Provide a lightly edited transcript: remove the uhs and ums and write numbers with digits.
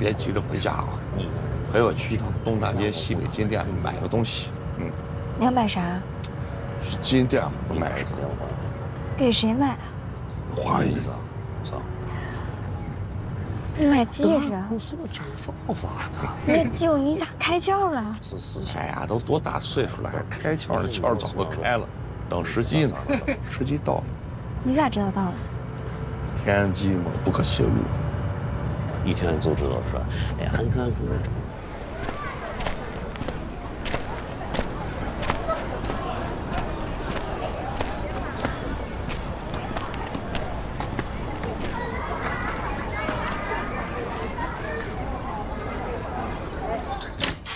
别急着回家啊，陪我去一趟东大街西北金店买个东西。 你要买啥？ 去金店买一个。 给谁买啊？ 花姨子。 你买戒指啊？ 我说这方法呢？ 那舅，你咋开窍了？ 哎呀，都多大岁数了，还开窍呢？窍早都开了，等时机呢。时机到了。 你咋知道到了？ 天机嘛，不可泄露。 一天就知道是吧？哎，俺看